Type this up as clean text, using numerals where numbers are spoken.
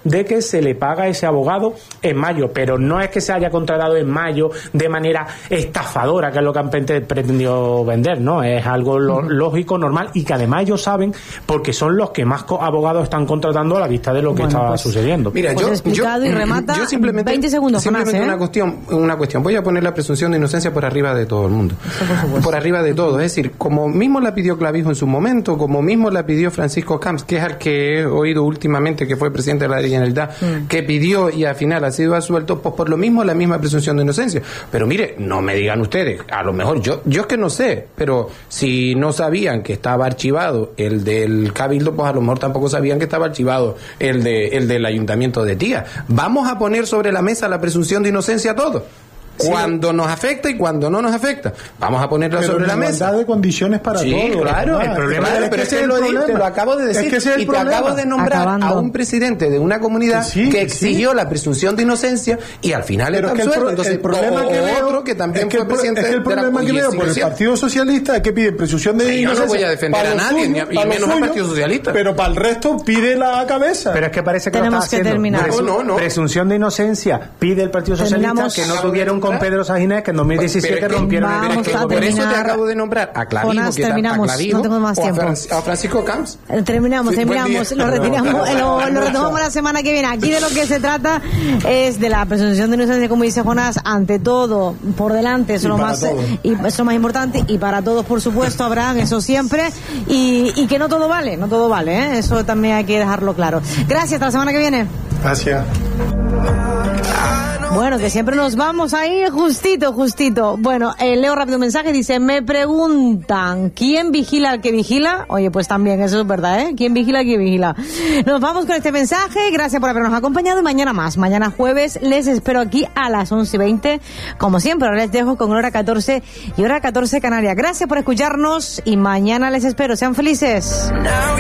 de que se le paga a ese abogado en mayo, pero no es que se haya contratado en mayo de manera estafadora, que es lo que han pretendido vender, ¿no? Es algo lógico, normal, y que además ellos saben, porque son los que más abogados están contratando a la vista de lo que estaba sucediendo. Mira, yo simplemente 20 segundos simplemente una cuestión. Voy a poner la presunción de inocencia por arriba de todo el mundo. Por arriba de todo. Es decir, como mismo la pidió Clavijo en su momento, como mismo la pidió Francisco Camps, que es al que he oído últimamente, que fue presidente de la Generalitat, que pidió y al final ha sido absuelto, pues por lo mismo la misma presunción de inocencia. Pero mire, no me digan ustedes, a lo mejor yo es que no sé, pero si no sabían que estaba archivado el del Cabildo, pues a lo mejor tampoco sabían que estaba archivado el del Ayuntamiento de Tía. Vamos a poner sobre la mesa la presunción de inocencia a todos. Cuando nos afecta y cuando no nos afecta. Vamos a ponerla sobre la mesa. Igualdad de condiciones para todos. Sí, claro. El problema es que ese es el problema. Te lo acabo de decir. Y te acabo de nombrar a un presidente de una comunidad que exigió la presunción de inocencia y al final está absuelto. Entonces, el problema que veo, otro que también fue presidente es que el problema que veo por el Partido Socialista es que pide presunción de inocencia. Yo no voy a defender a nadie, y menos al Partido Socialista. Pero para el resto pide la cabeza. Pero es que parece que tenemos que terminar. No. Presunción de inocencia pide el Partido Socialista que no tuvieron con Pedro Saginés, que en 2017 rompieron el gobierno. Por eso te acabo de nombrar a Clavijo, no tengo más tiempo. A Francisco Camps. Terminamos. Lo retomamos la semana que viene. Aquí de lo que se trata es de la presunción de inocencia, como dice Jonás, ante todo, por delante, eso es lo más importante, y para todos, por supuesto, Abraham, eso siempre, y que no todo vale, ¿eh? Eso también hay que dejarlo claro. Gracias, hasta la semana que viene. Gracias. Bueno, que siempre nos vamos ahí justito. Bueno, leo rápido un mensaje, dice, me preguntan, ¿quién vigila al que vigila? Oye, pues también, eso es verdad, ¿eh? ¿Quién vigila al que vigila? Nos vamos con este mensaje, gracias por habernos acompañado y mañana más. Mañana jueves les espero aquí a las 11:20. Como siempre, ahora les dejo con hora 14 y hora 14 Canarias. Gracias por escucharnos y mañana les espero. Sean felices.